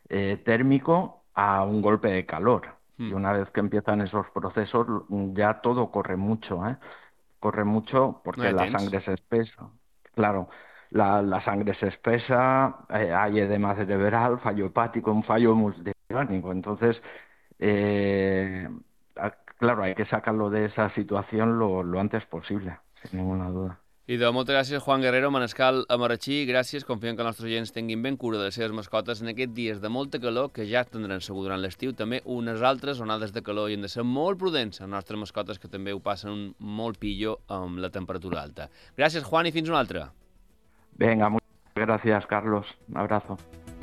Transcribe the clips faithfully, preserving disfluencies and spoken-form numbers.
eh, térmico a un golpe de calor. Y Mm. una vez que empiezan esos procesos, ya todo corre mucho, ¿eh? Corre mucho No hi porque ha la temps. sangre se espesa. Claro, la, la sangre se espesa, eh, hay edema cerebral, fallo hepático, un fallo multiorgánico. Entonces, eh, a- claro, hay que sacarlo de esa situación lo, lo antes posible, sin ninguna duda. Idò, moltes gràcies, Juan Guerrero, Manescal a Marratxí. Gràcies, confiem que els nostres oients tinguin ben cura de les seves mascotes en aquests dies de molta calor, que ja tindran segur durant l'estiu. També unes altres onades de calor i hem de ser molt prudents amb les nostres mascotes, que també ho passen molt pillo amb la temperatura alta. Gràcies, Juan, i fins una altra. Venga, muchas gracias, Carlos. Un abrazo.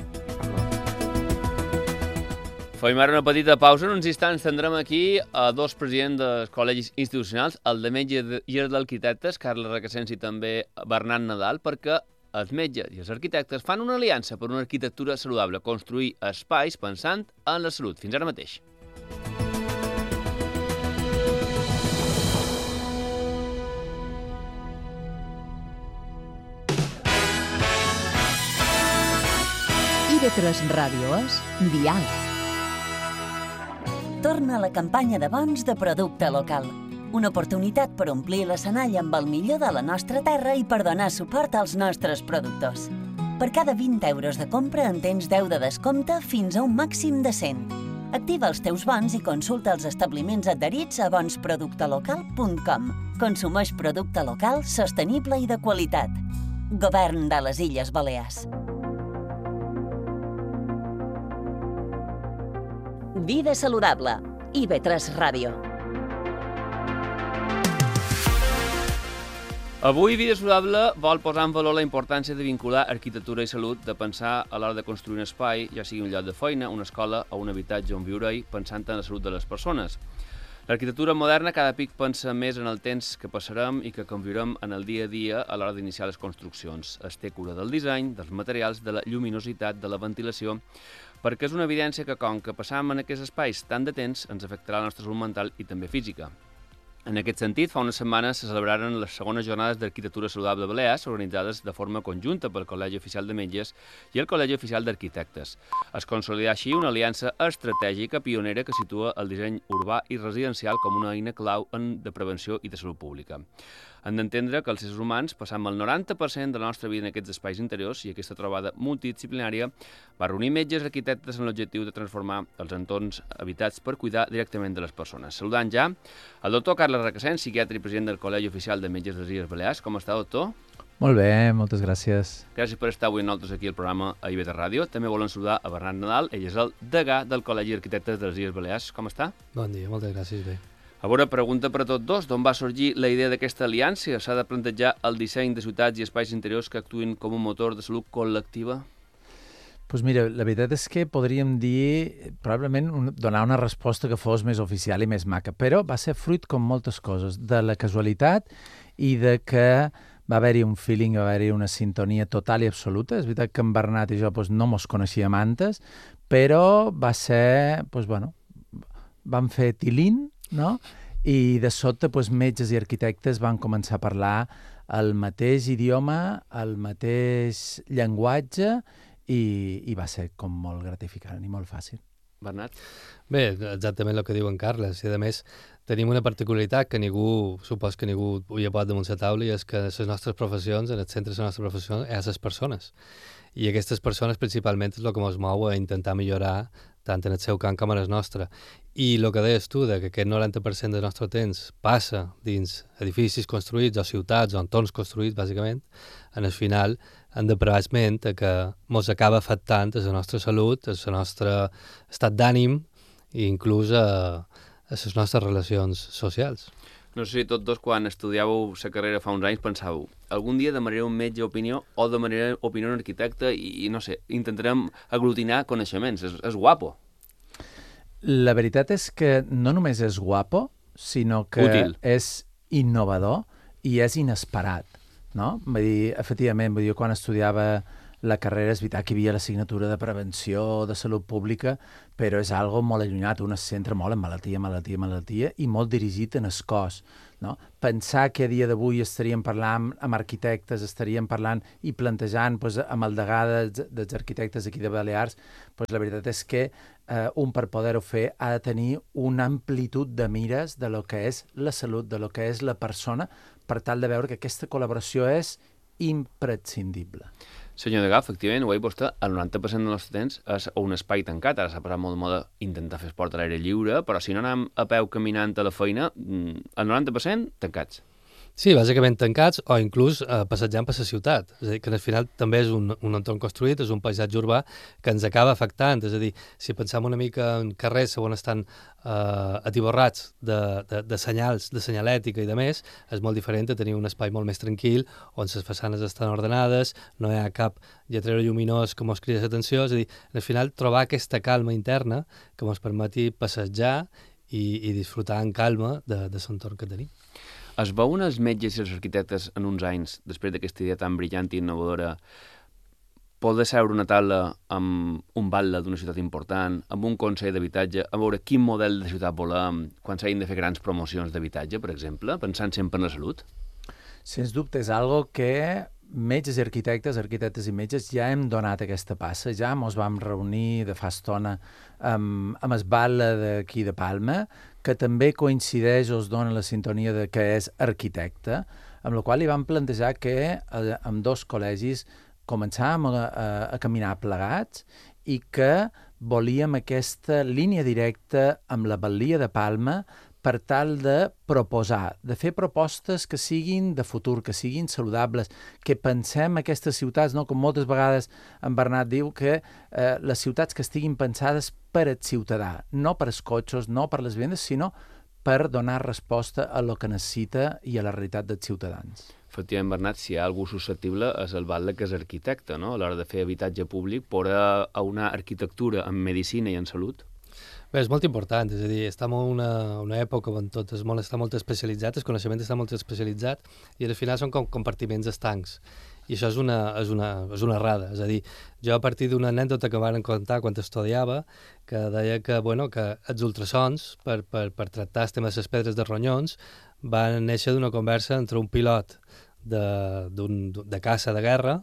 Fem ara una petita pausa. En uns instants tindrem aquí a dos presidents dels col·legis institucionals, el de metges i el d'arquitectes, Carles Recasens i també Bernat Nadal, perquè els metges i els arquitectes fan una aliança per una arquitectura saludable, construir espais pensant en la salut. Fins ara mateix. I V tres Ràdio és Dial. Torna la campanya de bons de producte local. Una oportunitat per omplir l'escenari amb el millor de la nostra terra i per donar suport als nostres productors. Per cada vint euros de compra en tens deu de descompte fins a un màxim de cent. Activa els teus bons i consulta els establiments adherits a bons producte local punt com. Consumeix producte local, sostenible i de qualitat. Govern de les Illes Balears. Vida saludable. I V tres Ràdio. Avui Vida Saludable vol posar en valor la importància de vincular arquitectura i salut, de pensar a l'hora de construir un espai, ja sigui un lloc de feina, una escola o un habitatge on viure-hi, pensant en la salut de les persones. L'arquitectura moderna cada pic pensa més en el temps que passarem i que conviurem en el dia a dia a l'hora d'iniciar les construccions. Es té cura del disseny, dels materials, de la lluminositat, de la ventilació, perquè és una evidència que com que passam en aquests espais tant de temps ens afectarà la nostra salut mental i també física. En aquest sentit, fa unes setmanes se celebraren les segones jornades d'arquitectura saludable a Balears, organitzades de forma conjunta pel Col·legi Oficial de Metges i el Col·legi Oficial d'Arquitectes. Es consolida així una aliança estratègica pionera que situa el disseny urbà i residencial com una eina clau en de prevenció i de salut pública. Hem d'entendre que els éssers humans passam el noranta per cent de la nostra vida en aquests espais interiors i aquesta trobada multidisciplinària va reunir metges i arquitectes amb l'objectiu de transformar els entorns habitats per cuidar directament de les persones. Saludant ja el doctor Carles Recasens, psiquiatre i president del Col·legi Oficial de Metges de les Illes Balears. Com està, doctor? Molt bé, moltes gràcies. Gràcies per estar avui amb nosaltres aquí al programa a I V tres Ràdio. També volen saludar a Bernat Nadal, ell és el degà del Col·legi d'Arquitectes de les Illes Balears. Com està? Bon dia, moltes gràcies, bé. A veure, pregunta per a tots dos, d'on va sorgir la idea d'aquesta aliança? S'ha de plantejar el disseny de ciutats i espais interiors que actuïn com un motor de salut col·lectiva? Pues mira, la veritat és que podríem dir, probablement un, donar una resposta que fos més oficial i més maca, però va ser fruit, com moltes coses, de la casualitat i de que va haver-hi un feeling, va haver-hi una sintonia total i absoluta. És veritat que en Bernat i jo pues, no mos coneixíem antes, però va ser, pues, bueno, vam fer tilín, no? I de sobte pues, metges i arquitectes van començar a parlar el mateix idioma, el mateix llenguatge i, i va ser com molt gratificant i molt fàcil. Bernat? Bé, exactament el que diu en Carles. I a més, tenim una particularitat que ningú, supos que ningú ho hi ha posat damunt la taula, i és que les nostres professions, en el centre de la nostra professió, és les persones. I aquestes persones principalment és el que ens mou a intentar millorar tant en el seu camp com en el nostre. I el que deies tu, de que aquest noranta per cent del nostre temps passa dins edificis construïts o ciutats o entorns construïts, bàsicament, en el final hem de prevar esment que ens acaba afectant a la nostra salut, a el nostre estat d'ànim i inclús a, a les nostres relacions socials. No sé si tots dos, quan estudiàveu la carrera fa uns anys, pensàveu algun dia demanaré un metge opinió o demanaré opinió un arquitecte i, i no sé, intentarem aglutinar coneixements. És, és guapo. La veritat és que no només és guapo, sinó que Útil. És innovador i és inesperat, no? Vull dir, efectivament, vull dir, quan estudiava la carrera és veritat que hi havia l'assignatura de prevenció, de salut pública, però és algo molt allunyat, un es centra molt en malaltia, malaltia, malaltia i molt dirigit en el cos. no? Pensar que a dia d'avui estaríem parlant amb arquitectes, estaríem parlant i plantejant pues, amb el degà dels, dels arquitectes aquí de Balears, pues, la veritat és que eh, un per poder-ho fer ha de tenir una amplitud de mires de lo que és la salut, de lo que és la persona, per tal de veure que aquesta col·laboració és imprescindible. Senyor Degà, efectivament, ho ha dit vostè, el noranta per cent del nostre temps és un espai tancat. Ara s'ha parlat molt de moda intentar fer esport a l'aire lliure, però si no anem a peu caminant a la feina, el noranta per cent tancats. Sí, bàsicament tancats o inclús eh, passejant per la ciutat. És a dir, que al final també és un, un entorn construït, és un paisatge urbà que ens acaba afectant. És a dir, si pensem una mica en carrers on estan eh, atiborrats de, de, de senyals, de senyalètica i de més, és molt diferent de tenir un espai molt més tranquil, on les façanes estan ordenades, no hi ha cap lletrero lluminós que mos crida l'atenció. És a dir, al final trobar aquesta calma interna que mos permeti passejar i, i disfrutar en calma de, de l'entorn que tenim. Es veuen els metges i els arquitectes en uns anys, després d'aquesta idea tan brillant i innovadora, poder seure una taula amb un batlle d'una ciutat important, amb un consell d'habitatge, a veure quin model de ciutat volem quan s'hagin de fer grans promocions d'habitatge, per exemple, pensant sempre en la salut? Sens dubte, és algo que metges i arquitectes, arquitectes i metges, ja hem donat aquesta passa, ja ens vam reunir de fa estona amb, amb el batlle d'aquí de Palma, que també coincideix o es dona la sintonia de que és arquitecte, amb la qual li vam plantejar que eh, amb dos col·legis començàvem a, a, a caminar plegats i que volíem aquesta línia directa amb la Batllia de Palma per tal de proposar, de fer propostes que siguin de futur, que siguin saludables, que pensem aquestes ciutats, no? Com moltes vegades en Bernat diu, que eh, les ciutats que estiguin pensades per al ciutadà, no per als cotxes, no per les vivendes, sinó per donar resposta a lo que necessita i a la realitat dels ciutadans. Efectivament, Bernat, si hi ha algú susceptible és el batlle que és arquitecte, no? A l'hora de fer habitatge públic, però a una arquitectura en medicina i en salut. Bé, és molt important, és a dir, estem en una, una època on tot és molt, està molt especialitzat, el coneixement està molt especialitzat i al final són com compartiments estancs. I això és una, és una, és una errada. És a dir, jo a partir d'una anècdota que van contar quan estudiava, que deia que, bueno, que els ultrasons, per, per, per tractar el tema de les pedres de ronyons, van néixer d'una conversa entre un pilot de, de caça de guerra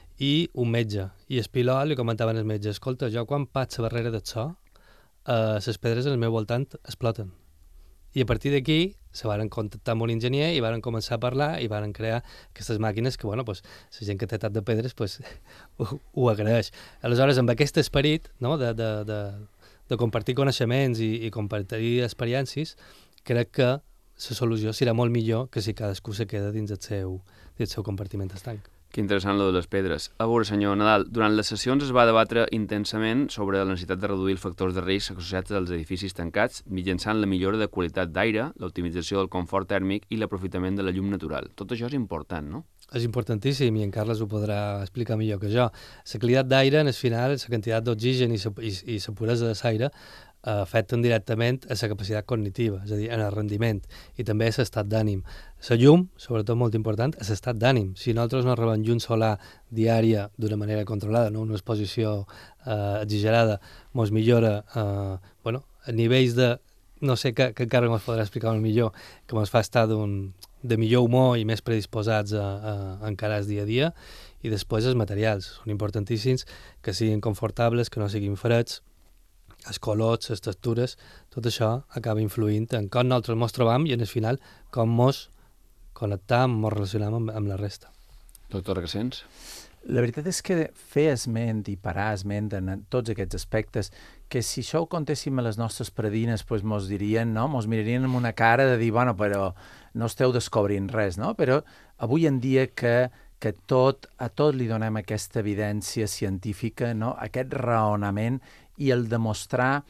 i un metge. I el pilot li comentaven al metge, escolta, jo quan paig la barrera del so, Uh, les pedres al meu voltant exploten. I a partir d'aquí se van contactar amb un enginyer i van començar a parlar i van crear aquestes màquines que, bueno, pues, la gent que té tap de pedres pues, ho, ho agraeix. Aleshores, amb aquest esperit, no, de, de, de, de compartir coneixements i, i compartir experiències, crec que la solució serà molt millor que si cadascú se queda dins el seu, dins el seu compartiment estanc. Que interessant, lo de les pedres. A veure, senyor Nadal, durant les sessions es va debatre intensament sobre la necessitat de reduir els factors de risc associats als edificis tancats mitjançant la millora de qualitat d'aire, l'optimització del confort tèrmic i l'aprofitament de la llum natural. Tot això és important, no? És importantíssim i en Carles ho podrà explicar millor que jo. La qualitat d'aire, en el final, la quantitat d'oxigen i la puresa de l'aire afecten directament a la capacitat cognitiva, és a dir, en el rendiment, i també a l'estat d'ànim. La llum, sobretot molt important, és l'estat d'ànim. Si nosaltres no rebem llum solar diària d'una manera controlada, no una exposició eh, exagerada, ens millora eh, bueno, a nivells de, no sé, que, que encara ens podrà explicar molt millor, que ens fa estar d'un de millor humor i més predisposats a, a, a encarar el dia a dia, i després els materials. Són importantíssims que siguin confortables, que no siguin freds, els colors, les textures, tot això acaba influint en com nosaltres ens trobam i, en el final, com ens connectam, ens relacionam amb, amb la resta. Doctor Requesens? La veritat és que fer esment i parar esment en tots aquests aspectes, que si això ho contéssim a les nostres predines, doncs mos dirien, no? Mos mirarien amb una cara de dir, bueno, però no esteu descobrint res, no? Però avui en dia que, que tot, a tot li donem aquesta evidència científica, no? Aquest raonament i el demostrar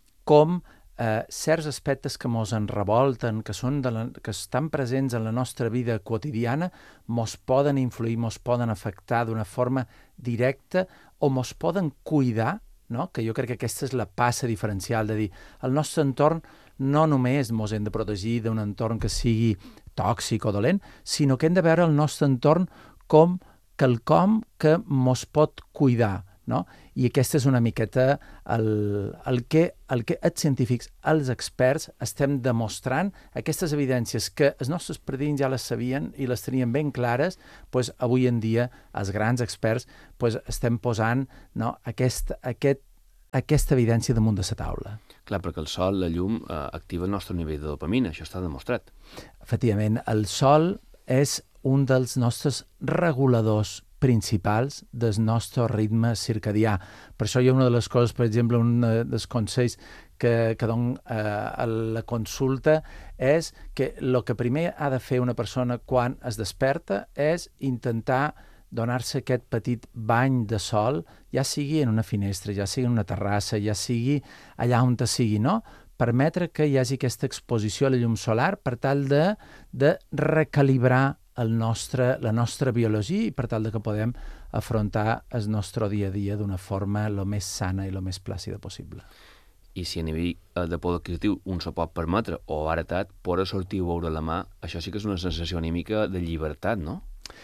com eh, certs aspectes que mos en revolten, que, són de la, que estan presents en la nostra vida quotidiana, mos poden influir, mos poden afectar d'una forma directa o mos poden cuidar, no? Que jo crec que aquesta és la passa diferencial, de dir, el nostre entorn no només mos hem de protegir d'un entorn que sigui tòxic o dolent, sinó que hem de veure el nostre entorn com quelcom que mos pot cuidar, no? I aquesta és una miqueta el, el, que, el que els científics, els experts, estem demostrant, aquestes evidències que els nostres predins ja les sabien i les tenien ben clares, doncs avui en dia els grans experts doncs estem posant, no, aquest, aquest, aquesta evidència damunt de la taula. Clar, perquè el sol, la llum, eh, activa el nostre nivell de dopamina, això està demostrat. Efectivament, el sol és un dels nostres reguladors principals del nostre ritme circadià. Per això hi ha una de les coses, per exemple, un dels consells que, que dono eh, a la consulta és que el que primer ha de fer una persona quan es desperta és intentar donar-se aquest petit bany de sol, ja sigui en una finestra, ja sigui en una terrassa, ja sigui allà on te sigui, no? Permetre que hi hagi aquesta exposició a la llum solar per tal de, de recalibrar el nostre, la nostra biologia i per tal de que podem afrontar el nostre dia a dia d'una forma el més sana i el més plàcida possible. I si a nivell de poder adquisitiu un se pot permetre, o heretat, poder sortir o veure la mà, això sí que és una sensació anímica de llibertat, no?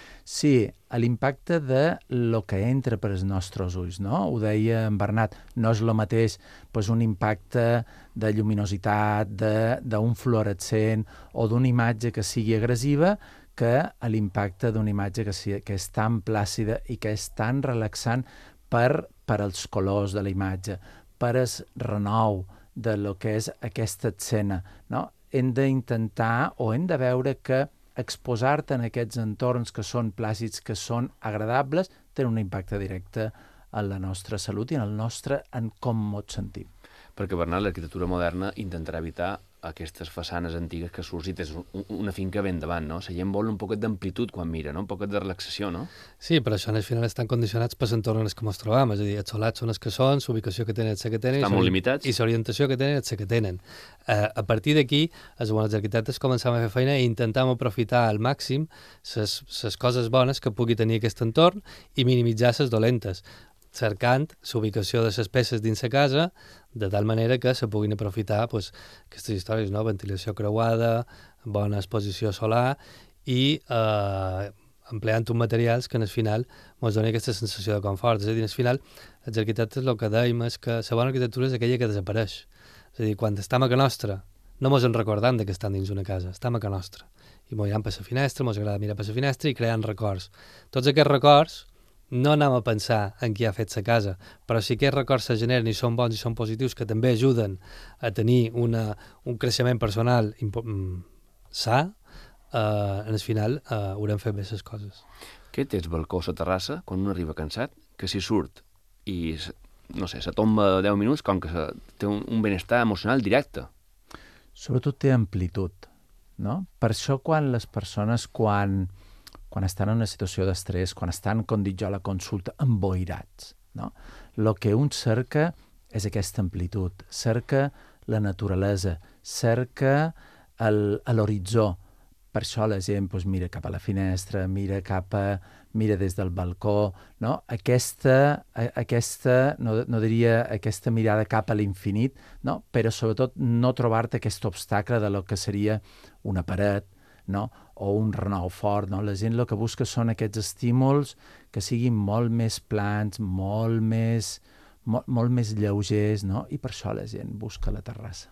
Sí, l'impacte de lo que entra per als nostres ulls, no? Ho deia en Bernat, no és el mateix pues, un impacte de lluminositat, d'un fluorescent o d'una imatge que sigui agressiva que l'impacte d'una imatge que, sigui, que és tan plàcida i que és tan relaxant per, per als colors de la imatge, per el renou de lo que és aquesta escena, no? Hem d'intentar o hem de veure que exposar-te en aquests entorns que són plàcids, que són agradables, tenen un impacte directe en la nostra salut i en el nostre, en com ens sentim. Perquè, Bernat, l'arquitectura moderna intentarà evitar aquestes façanes antigues que surts i tens una finca ben davant, no? La gent vol un poquet d'amplitud quan mira, no? Un poquet de relaxació, no? Sí, però això al final estan condicionats per l'entorn en el que ens trobem, és a dir, els solats són els que són, l'ubicació que tenen és la que tenen, estan molt limitats, i l'orientació que tenen és la que tenen. Uh, a partir d'aquí, els bons arquitectes començam a fer feina i intentam aprofitar al màxim les coses bones que pugui tenir aquest entorn i minimitzar les dolentes, cercant l'ubicació de les peces dins la casa, de tal manera que se puguin aprofitar pues, aquestes històries, no? Ventilació creuada, bona exposició solar i eh, empleant uns materials que en el final ens donen aquesta sensació de confort. És a dir, en el final, els arquitectes el que dèiem és que la bona arquitectura és aquella que desapareix. És a dir, quan estem a casa nostra, no ens en recordem que estem dins una casa, estem a casa nostra. I mirem per la finestra, ens agrada mirar per la finestra i creant records. Tots aquests records no anem a pensar en qui ha fet la casa, però si aquests records se generen i són bons i són positius, que també ajuden a tenir una, un creixement personal sa, eh, en el final eh, haurem fet bé les coses. Què té el balcó a la terrassa quan un arriba cansat, que si surt i, no sé, se tomba deu minuts, com que se, té un, un benestar emocional directe? Sobretot té amplitud, no? Per això quan les persones, quan... quan estan en una situació d'estrès, quan estan, com dic jo, a la consulta, emboirats, no? El que un cerca és aquesta amplitud, cerca la naturalesa, cerca l'horitzó. Per això la gent doncs, mira cap a la finestra, mira cap a, mira des del balcó, no? Aquesta, aquesta no, no diria aquesta mirada cap a l'infinit, no? Però sobretot no trobar-te aquest obstacle de lo que seria una paret, no? O un renou fort, no? La gent el que busca són aquests estímuls que siguin molt més plans, molt més, molt, molt més lleugers, no? I per això la gent busca la terrassa.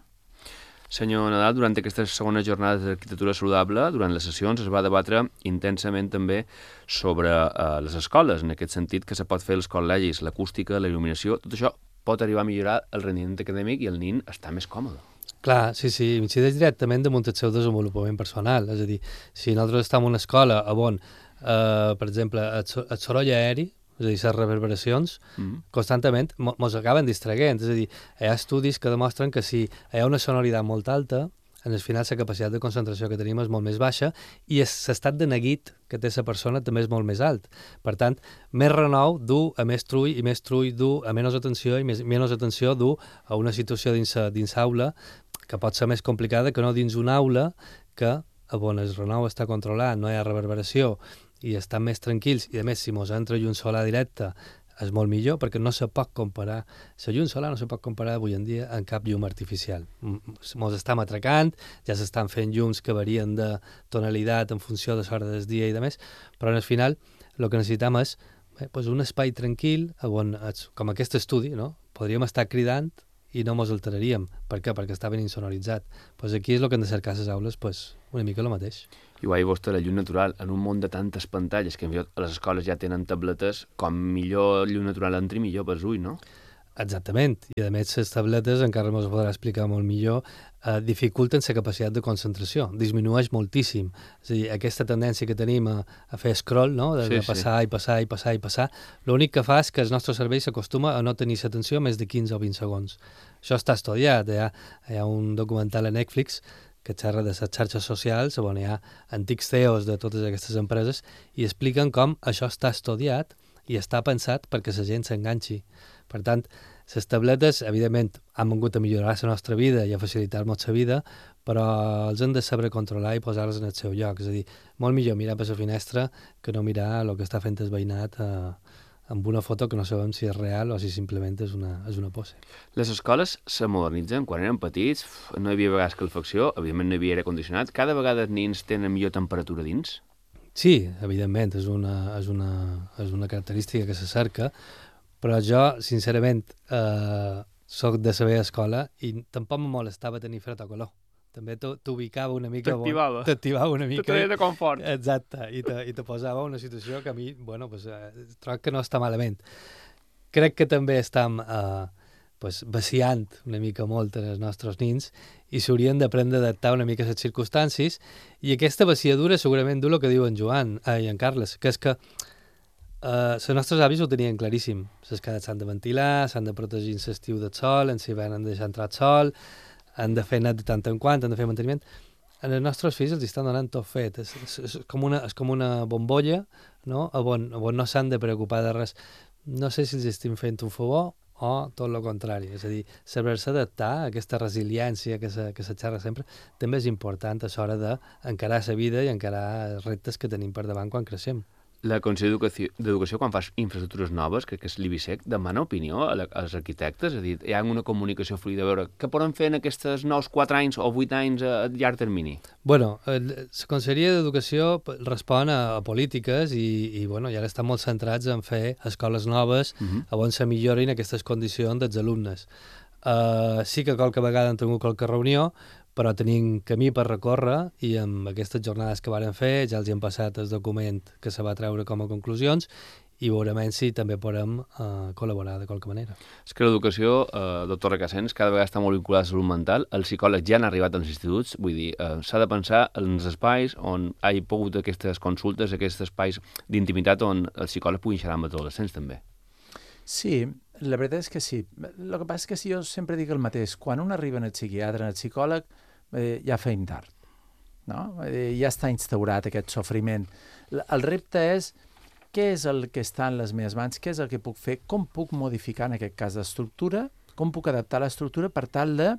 Senyor Nadal, durant aquestes segones jornades d'arquitectura saludable, durant les sessions es va debatre intensament també sobre uh, les escoles, en aquest sentit que se pot fer els col·legis, l'acústica, la il·luminació, tot això pot arribar a millorar el rendiment acadèmic i el nin està més còmode. Clar, sí, sí, incideix directament damunt el seu desenvolupament personal. És a dir, si nosaltres estem en una escola on, eh, per exemple, el, el soroll aeri, és a dir, les reverberacions, mm-hmm. constantment ens acaben distraient. És a dir, hi ha estudis que demostren que si hi ha una sonoritat molt alta, en el final la capacitat de concentració que tenim és molt més baixa i l'estat de neguit que té la persona també és molt més alt. Per tant, més renou du a més trull i més trull du a menys atenció i més, menys atenció du a una situació dins, dins aula que pot ser més complicada que no dins una aula que on el renou està controlat, no hi ha reverberació i estan més tranquils i a més si mos entra llum solar directa és molt millor perquè no se pot comparar, la llum solar no se pot comparar avui en dia amb cap llum artificial. Mos estem atracant, ja s'estan fent llums que varien de tonalitat en funció de l'hora del dia i de més, però al final el que necessitem és Bé, doncs un espai tranquil, on, com aquest estudi, no? Podríem estar cridant i no mos alteraríem. Per què? Perquè està ben insonoritzat. Pues aquí és el que hem de cercar a les aules, pues, una mica el mateix. I ho ha dit vostè, la llum natural, en un món de tantes pantalles, que a les escoles ja tenen tabletes, com millor llum natural entri, millor per ull, no? Exactament. I a més, les tabletes, encara mos podrà explicar molt millor, eh, dificulten la capacitat de concentració, disminueix moltíssim. És a dir, aquesta tendència que tenim a, a fer scroll, no? de, sí, de passar sí. i passar i passar i passar, l'únic que fa és que el nostre cervell s'acostuma a no tenir l'atenció més de quinze o vint segons. Això està estudiat. Hi ha, hi ha un documental a Netflix que xerra de les xarxes socials, on hi ha antics C E Os de totes aquestes empreses i expliquen com això està estudiat i està pensat perquè la gent s'enganxi. Per tant, les tabletes, evidentment, han vingut a millorar la nostra vida i a facilitar-nos la vida, però els hem de saber controlar i posar-los en el seu lloc. És a dir, molt millor mirar per la finestra que no mirar el que està fent el veïnat eh, amb una foto que no sabem si és real o si simplement és una, és una pose. Les escoles se modernitzen. Quan eren petits no hi havia vegades calefacció, evidentment no hi havia aire condicionat. Cada vegada els nins tenen millor temperatura dins? Sí, evidentment, és una, és una, és una característica que se cerca, però jo, sincerament, eh, soc de saber escola i tampoc me molestava tenir fred o calor. També t'ubicava una mica... T'activava. T'activava una mica. Te treia de confort. Exacte, i te, i te posava una situació que a mi, bueno, pues, eh, troc que no està malament. Crec que també estem eh, pues, vaciant una mica molt els nostres nins i s'haurien d'aprendre a adaptar una mica a les circumstàncies, i aquesta vaciadura segurament du el que diu en Joan eh, i en Carles, que és que Uh, els nostres avis ho tenien claríssim. Les cases s'han de ventilar, s'han de protegir en l'estiu del sol, en l'hivern han de deixar entrar el sol, han de fer net de tant en quant, han de fer manteniment. En els nostres fills els estan donant tot fet. És, és, és, com, una, és com una bombolla, no? on, on no s'han de preocupar de res. No sé si els estem fent un favor o tot el contrari. És a dir, saber-se adaptar a aquesta resiliència que se, que se xerra sempre també és important a l'hora d'encarar la vida i encarar els reptes que tenim per davant quan creixem. La Conselleria d'Educació, quan fas infraestructures noves, que, que és l'I B I S E C, demana opinió a la, als arquitectes? És a dir, hi ha una comunicació fluida, a veure, què poden fer en aquests nous quatre anys o vuit anys a, a llarg termini? Bueno, la Conselleria d'Educació respon a, a polítiques i, i, bueno, i ara estan molt centrats en fer escoles noves uh-huh. on se millorin aquestes condicions dels alumnes. Uh, sí que qualque vegada han tingut qualque reunió, però tenim camí per recórrer i amb aquestes jornades que varen fer ja els hi han passat el document que se va treure com a conclusions i veurem si també podem uh, col·laborar de qualque manera. És que l'educació, eh, doctor Recasens, cada vegada està molt vinculada a la salut mental. Els psicòlegs ja han arribat als instituts, vull dir, eh, s'ha de pensar en els espais on hi ha pogut aquestes consultes, aquests espais d'intimitat on els psicòlegs puguin xerrar amb els adolescents també. Sí, la veritat és que sí. El que passa és que si jo sempre dic el mateix. Quan un arriba en el psiquiatre, en el psicòleg, eh, ja feim tard. No? Eh, ja està instaurat aquest sofriment. El repte és què és el que està en les meves mans, què és el que puc fer, com puc modificar en aquest cas l'estructura, com puc adaptar l'estructura per tal de,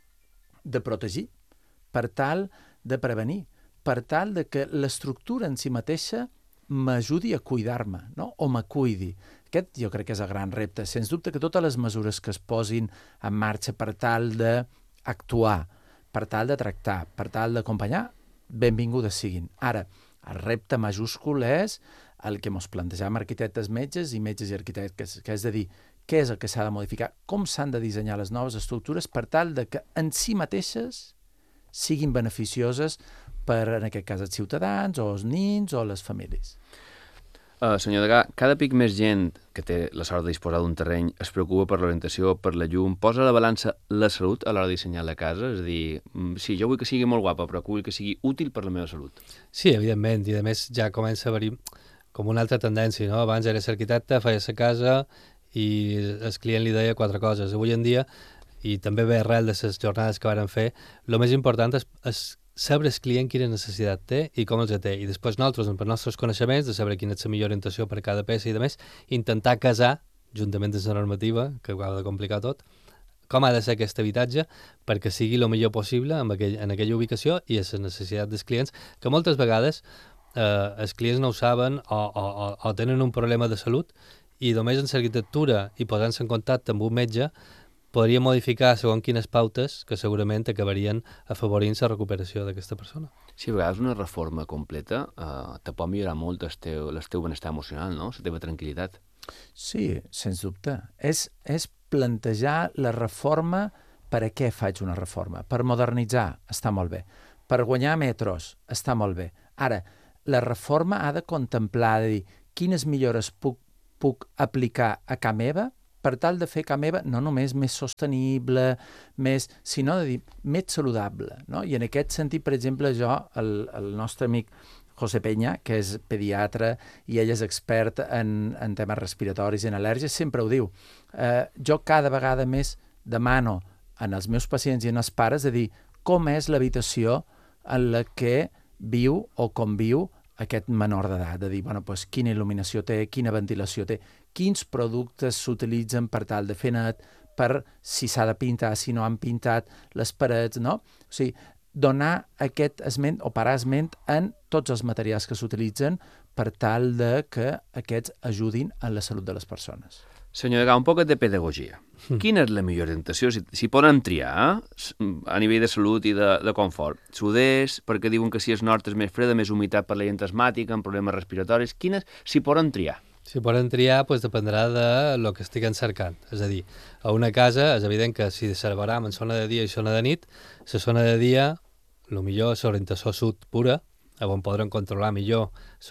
de protegir, per tal de prevenir, per tal de que l'estructura en si mateixa m'ajudi a cuidar-me, no? O m'acuidi. Aquest jo crec que és el gran repte. Sens dubte que totes les mesures que es posin en marxa per tal d'actuar, per tal de tractar, per tal d'acompanyar, benvingudes siguin. Ara, el repte majúscul és el que ens plantejam arquitectes metges i metges i arquitectes, que és de dir, què és el que s'ha de modificar, com s'han de dissenyar les noves estructures per tal de que en si mateixes siguin beneficioses per, en aquest cas, els ciutadans, o els nins, o les famílies. Uh, senyor Degà, cada pic més gent que té la sort de disposar d'un terreny es preocupa per l'orientació, per la llum, posa a la balança la salut a l'hora de dissenyar la casa? És a dir, sí, jo vull que sigui molt guapa, però vull que sigui útil per la meva salut. Sí, evidentment, i a més ja comença a haver-hi com una altra tendència, no? Abans eres arquitecte, feia la casa i el client li deia quatre coses. Avui en dia, i també ve arrel de les jornades que varen fer, el més important és, és saber el client quina necessitat té i com els té. I després nosaltres, per nostres coneixements, de saber quina és la millor orientació per cada peça i de més, intentar casar, juntament amb la normativa, que ho ha de complicar tot, com ha de ser aquest habitatge perquè sigui el millor possible en, aquell, en aquella ubicació i a les necessitats dels clients, que moltes vegades eh, els clients no ho saben o, o, o, o tenen un problema de salut i només en l'arquitectura i posant-se en contacte amb un metge podria modificar segons quines pautes que segurament acabarien afavorint la recuperació d'aquesta persona. Sí, a vegades una reforma completa eh, te pot millorar molt el teu, el teu benestar emocional, no? La teva tranquil·litat. Sí, sens dubte. És, és plantejar la reforma. Per a què faig una reforma? Per modernitzar, està molt bé. Per guanyar metros, està molt bé. Ara, la reforma ha de contemplar, de dir, quines millores puc, puc aplicar a casa meva per tal de fer casa meva no només més sostenible, més, sinó de dir, més saludable. No? I en aquest sentit, per exemple, jo, el, el nostre amic José Peña, que és pediatre i ell és expert en, en temes respiratoris i en al·lèrgies, sempre ho diu. Eh, jo cada vegada més demano en els meus pacients i en els pares de dir com és l'habitació en la que viu o conviu aquest menor d'edat, de dir, bueno, doncs, quina il·luminació té, quina ventilació té, quins productes s'utilitzen per tal de fer net, per si s'ha de pintar, si no han pintat les parets, no? O sigui, donar aquest esment o parar esment en tots els materials que s'utilitzen per tal de que aquests ajudin en la salut de les persones. Senyor Degà, un poc de pedagogia. Quina és la millor orientació? Si, si poden triar, eh? A nivell de salut i de, de confort. Suders, perquè diuen que si és nord és més freda, més humitat per la gent asmàtica, amb problemes respiratoris. Quines, si poden triar? Si poden triar, doncs dependrà de lo que estiguen cercant. És a dir, a una casa és evident que si servaram en zona de dia i zona de nit, la zona de dia, el millor és l'orientació sud pura, on podran controlar millor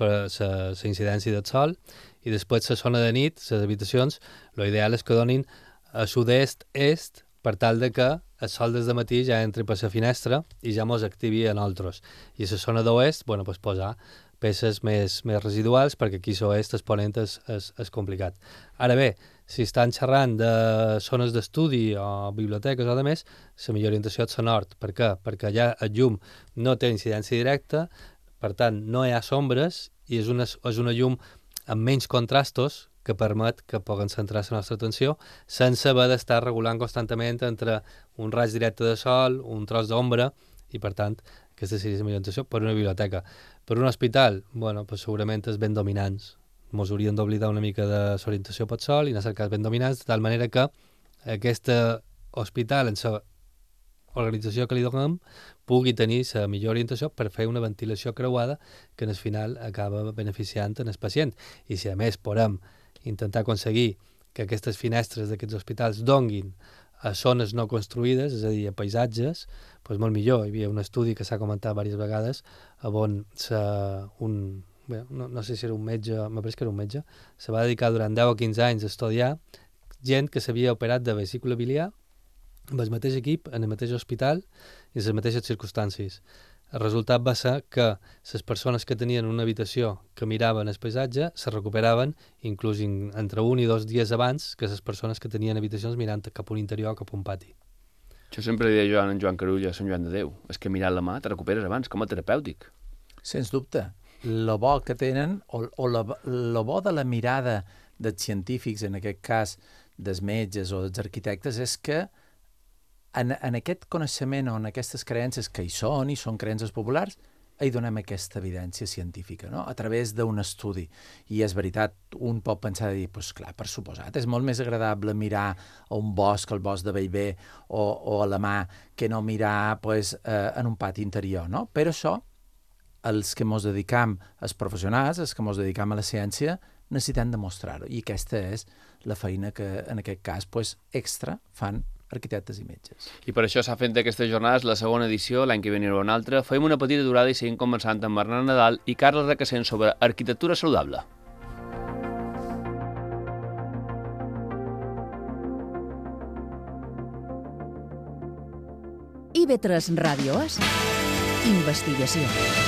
la incidència del sol, i després la zona de nit, les habitacions, l'ideal és que donin a sud-est-est per tal de que el sol des de matí ja entri per la finestra i ja mos activi a nosaltres. I a la zona d'oest, bueno, pues posar peces més, més residuals, perquè aquí a l'oest el ponent és, és, és complicat. Ara bé, si estan xerrant de zones d'estudi o biblioteques o de més, la millor orientació és la nord. Per què? Perquè allà el llum no té incidència directa, per tant, no hi ha sombres i és una, és una llum amb menys contrastos que permet que puguem centrar la nostra atenció sense haver d'estar regulant constantment entre un raig directe de sol, un tros d'ombra, i per tant, aquesta seria la millor orientació per una biblioteca. Per un hospital, bueno, pues segurament és ben dominants. Ens hauríem d'oblidar una mica de l'orientació pel sol i anar a cercar ben dominants, de tal manera que aquest hospital, en la organització que li donem, pugui tenir la millor orientació per fer una ventilació creuada que en el final acaba beneficiant en el pacient. I si a més podem intentar aconseguir que aquestes finestres d'aquests hospitals donguin a zones no construïdes, és a dir, a paisatges, doncs molt millor. Hi havia un estudi que s'ha comentat diverses vegades on un, bé, no, no sé si era un metge, m'apareix que era un metge, se va dedicar durant deu o quinze anys a estudiar gent que s'havia operat de vesícula biliar amb el mateix equip, en el mateix hospital i en les mateixes circumstàncies. El resultat va ser que les persones que tenien una habitació que miraven el paisatge se recuperaven inclús entre un i dos dies abans que les persones que tenien habitacions mirant cap a un interior o cap a un pati. Això sempre li deia Joan, en Joan Carulla a Sant Joan de Déu. És que mirant la mà te recuperes abans, com a terapèutic. Sens dubte. Lo bo que tenen, o, o lo, lo bo de la mirada dels científics, en aquest cas dels metges o dels arquitectes, és que En, en aquest coneixement o en aquestes creences que hi són, i són creences populars, hi donem aquesta evidència científica, no? A través d'un estudi. I és veritat, un pot pensar de dir, doncs clar, per suposat, és molt més agradable mirar a un bosc, al bosc de Bellver, o, o a la mà, que no mirar pues, eh, en un pati interior, no? Per això, els que ens dedicam, els professionals, els que ens dedicam a la ciència, necessitem demostrar-ho. I aquesta és la feina que, en aquest cas, pues, extra fan arquitectes i metges. I per això s'ha fet d'aquestes jornades la segona edició, l'any que ve n'hi haurà una altra. Fem una petita durada i seguim conversant amb Bernat Nadal i Carles Requesens sobre arquitectura saludable. I ve tres Ràdios, investigació.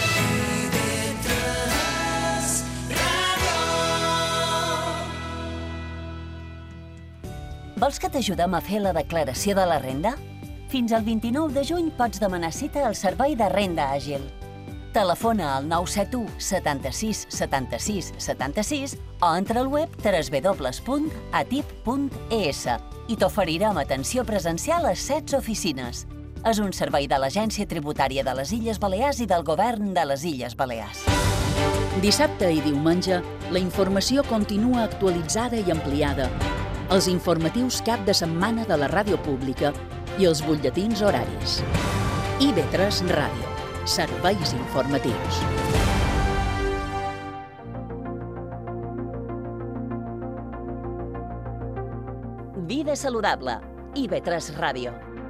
Vols que t'ajudem a fer la declaració de la renda? Fins al vint-i-nou de juny pots demanar cita al Servei de Renda Àgil. Telefona al nou set u setanta-sis setanta-sis setanta-sis o entra al web w w w punt atip punt e s i t'oferirem atenció presencial a setze oficines. És un servei de l'Agència Tributària de les Illes Balears i del Govern de les Illes Balears. Dissabte i diumenge, la informació continua actualitzada i ampliada. els informatius cap de setmana de la ràdio pública i els butlletins horaris. I ve tres Ràdio, serveis informatius. Vida saludable. I ve tres Ràdio.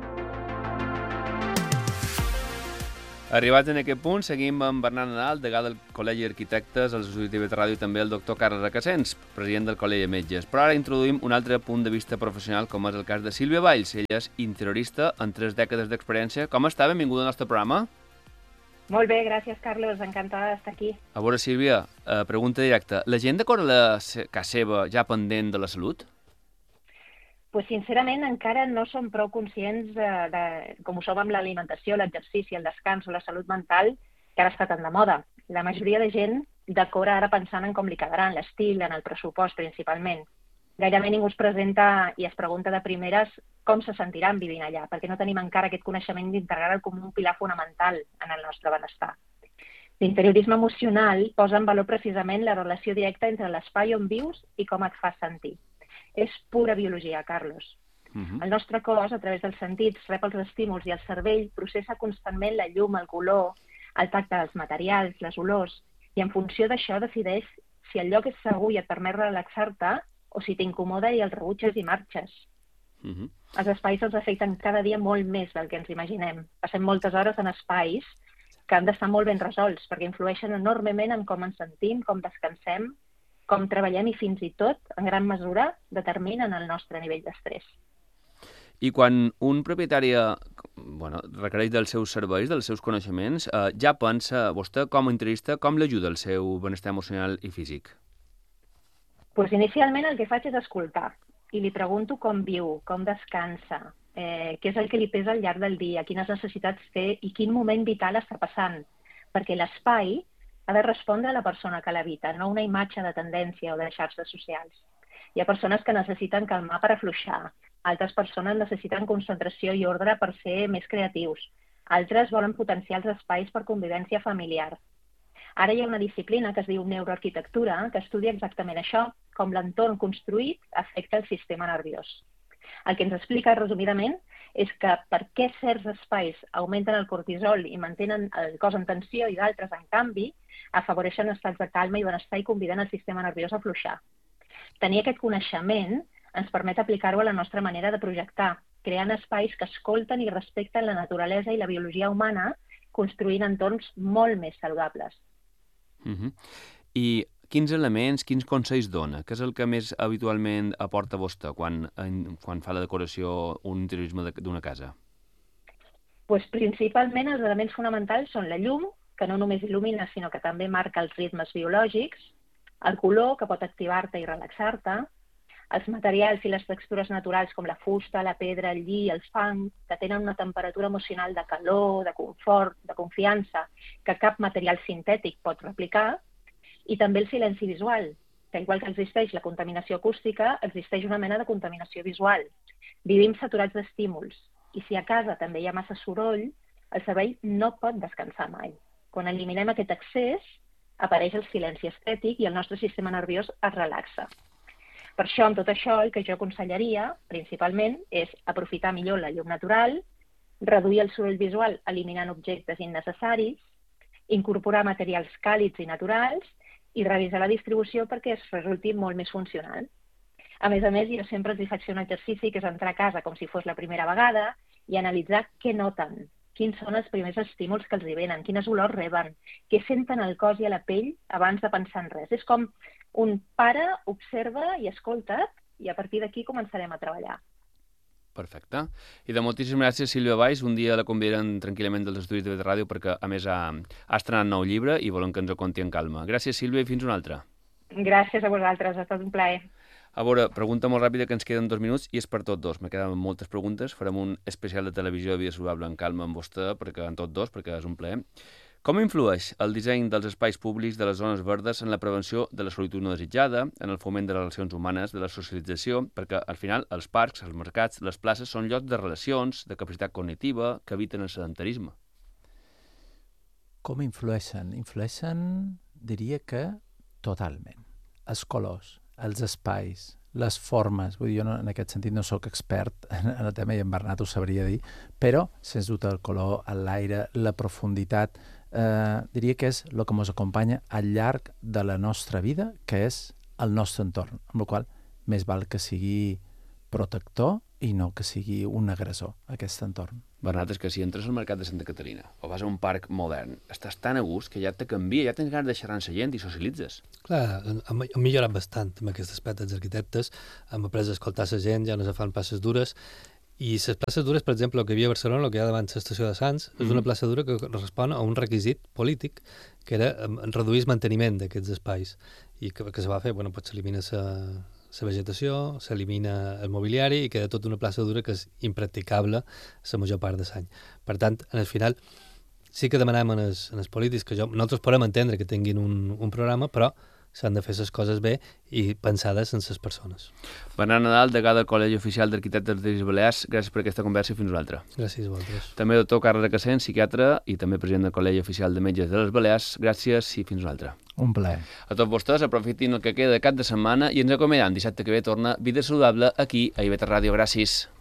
Arribats en aquest punt, seguim amb Bernat Nadal, degà del Col·legi d'Arquitectes, als estudis d'I V tres Ràdio i també el doctor Carles Requesens, president del Col·legi de Metges. Però ara introduïm un altre punt de vista professional, com és el cas de Sílvia Valls. Ella és interiorista amb tres dècades d'experiència. Com està? Benvinguda al nostre programa. Molt bé, gràcies, Carlos. Encantada d'estar aquí. A veure, Sílvia, eh, pregunta directa. La gent decora la casa seva ja pendent de la salut? Pues, sincerament, encara no som prou conscients de, de com ho som amb l'alimentació, l'exercici, el descans o la salut mental, que ara està tan de moda. La majoria de gent decora ara pensant en com li quedarà, en l'estil, en el pressupost, principalment. Gairebé ningú es presenta i es pregunta de primeres com se sentiran vivint allà, perquè no tenim encara aquest coneixement d'integrar-lo com un pilar fonamental en el nostre benestar. L'interiorisme emocional posa en valor precisament la relació directa entre l'espai on vius i com et fa sentir. És pura biologia, Carlos. Uh-huh. El nostre cos, a través dels sentits, rep els estímuls i el cervell processa constantment la llum, el color, el tacte dels materials, les olors, i en funció d'això decideix si el lloc és segur i et permet relaxar-te o si t'incomoda i el rebutges i marxes. Uh-huh. Els espais ens afecten cada dia molt més del que ens imaginem. Passem moltes hores en espais que han d'estar molt ben resolts perquè influeixen enormement en com ens sentim, com descansem, com treballem i fins i tot, en gran mesura, determinen el nostre nivell d'estrès. I quan un propietari bueno, requereix dels seus serveis, dels seus coneixements, eh, ja pensa, vostè com a interiorista, com l'ajuda el seu benestar emocional i físic? Pues inicialment el que faig és escoltar i li pregunto com viu, com descansa, eh, què és el que li pesa al llarg del dia, quines necessitats té i quin moment vital està passant, perquè l'espai ha de respondre a la persona que l'habita, no una imatge de tendència o de xarxes socials. Hi ha persones que necessiten calmar per afluixar, altres persones necessiten concentració i ordre per ser més creatius, altres volen potenciar els espais per convivència familiar. Ara hi ha una disciplina que es diu neuroarquitectura, que estudia exactament això, com l'entorn construït afecta el sistema nerviós. El que ens explica, resumidament, és que per què certs espais augmenten el cortisol i mantenen el cos en tensió i d'altres, en canvi, afavoreixen estats de calma i benestar i conviden el sistema nerviós a afluixar. Tenir aquest coneixement ens permet aplicar-ho a la nostra manera de projectar, creant espais que escolten i respecten la naturalesa i la biologia humana, construint entorns molt més saludables. Uh-huh. I quins elements, quins consells dona? Què és el que més habitualment aporta vostè quan, quan fa la decoració un interiorisme d'una casa? Pues principalment els elements fonamentals són la llum, que no només il·lumina, sinó que també marca els ritmes biològics, el color, que pot activar-te i relaxar-te, els materials i les textures naturals com la fusta, la pedra, el lli, el fang, que tenen una temperatura emocional de calor, de confort, de confiança, que cap material sintètic pot replicar, i també el silenci visual, que igual que existeix la contaminació acústica, existeix una mena de contaminació visual. Vivim saturats d'estímuls, i si a casa també hi ha massa soroll, el cervell no pot descansar mai. Quan eliminem aquest excés, apareix el silenci estètic i el nostre sistema nerviós es relaxa. Per això, amb tot això, el que jo aconsellaria, principalment, és aprofitar millor la llum natural, reduir el soroll visual eliminant objectes innecessaris, incorporar materials càlids i naturals i revisar la distribució perquè es resulti molt més funcional. A més a més, jo sempre els faig fer un exercici que és entrar a casa com si fos la primera vegada i analitzar què noten, quins són els primers estímuls que els hi venen, quines olors reben, què senten al cos i a la pell abans de pensar en res. És com un pare observa i escolta't i a partir d'aquí començarem a treballar. Perfecte. I de moltíssimes gràcies, Sílvia Valls. Un dia la convidaran tranquil·lament dels estudis de I V tres Ràdio perquè, a més, ha, ha estrenat nou llibre i volem que ens ho conti en calma. Gràcies, Sílvia, i fins una altra. Gràcies a vosaltres, ha estat un plaer. A veure, pregunta molt ràpida que ens queden dos minuts i és per tot dos. Me quedaven moltes preguntes. Farem un especial de televisió de vida saludable en calma amb vostè, perquè en tot dos, perquè és un plaer. Com influeix el disseny dels espais públics de les zones verdes en la prevenció de la solitud no desitjada, en el foment de les relacions humanes, de la socialització, perquè al final els parcs, els mercats, les places són llocs de relacions, de capacitat cognitiva, que eviten el sedentarisme? Com influeixen? Influeixen, diria que totalment. Els colors, els espais, les formes. Vull dir, jo no, en aquest sentit no sóc expert en el tema i en Bernat ho sabria dir, però, sens dubte, el color, l'aire, la profunditat, eh, diria que és el que ens acompanya al llarg de la nostra vida, que és el nostre entorn, amb la qual cosa més val que sigui protector i no que sigui un agressor, aquest entorn. Bernat, és que si entres al mercat de Santa Caterina o vas a un parc modern, estàs tan a gust que ja te canvia, ja tens ganes de xerrar amb la gent i socialitzes. Clar, hem millorat bastant amb aquest aspecte dels arquitectes, hem après a escoltar la gent, ja no se fan places dures, i les places dures, per exemple, el que hi havia a Barcelona, el que hi ha davant l'estació de Sants, és una plaça dura que respon a un requisit polític, que era reduir el manteniment d'aquests espais, i que, que se va fer, bueno, pues s'elimina la vegetació, s'elimina el mobiliari i queda tota una plaça dura que és impracticable la major part de l'any. Per tant, en el final, sí que demanem en els, en els polítics que jo, nosaltres podem entendre que tinguin un, un programa, però s'han de fer les coses bé i pensades en les persones. Bernat Nadal, degà del Col·legi Oficial d'Arquitectes de les Balears, gràcies per aquesta conversa i fins a l'altra. Gràcies a vosaltres. També doctor Carles Recassent, psiquiatre i també president del Col·legi Oficial de Metges de les Balears, gràcies i fins a l'altra. Un plaer. A tots vostès, aprofitin el que queda de cap de setmana i ens acomiadem. Dissabte que ve torna Vida Saludable aquí a I V tres Ràdio. Gràcies.